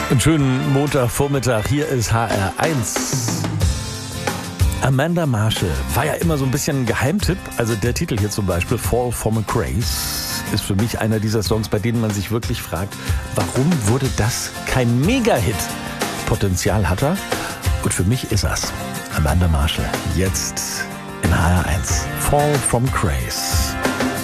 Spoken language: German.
Einen schönen Montagvormittag, hier ist HR1. Amanda Marshall war ja immer so ein bisschen ein Geheimtipp. Also der Titel hier zum Beispiel, Fall from Grace, ist für mich einer dieser Songs, bei denen man sich wirklich fragt, warum wurde das kein Mega-Hit? Potenzial hat er und für mich ist er's. Amanda Marshall, jetzt in HR1, Fall from Grace.